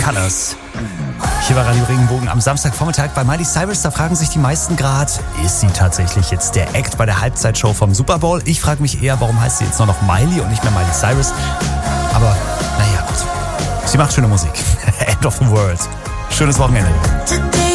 Colors. Hier war Radio Regenbogen am Samstagvormittag bei Miley Cyrus. Da fragen sich die meisten gerade, ist sie tatsächlich jetzt der Act bei der Halbzeitshow vom Super Bowl? Ich frage mich eher, warum heißt sie jetzt nur noch Miley und nicht mehr Miley Cyrus? Aber naja, gut. Sie macht schöne Musik. End of the world. Schönes Wochenende.